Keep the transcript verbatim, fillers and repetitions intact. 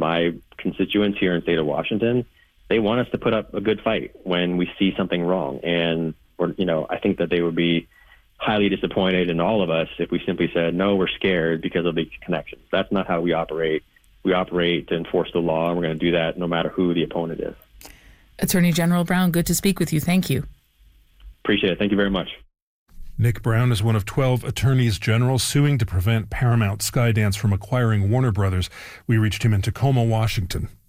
my constituents here in the state of Washington, they want us to put up a good fight when we see something wrong. And, we're, you know, I think that they would be highly disappointed in all of us if we simply said, no, we're scared because of the connections. That's not how we operate. We operate to enforce the law, and we're going to do that no matter who the opponent is. Attorney General Brown, good to speak with you. Thank you. Appreciate it. Thank you very much. Nick Brown is one of twelve attorneys general suing to prevent Paramount Skydance from acquiring Warner Brothers. We reached him in Tacoma, Washington.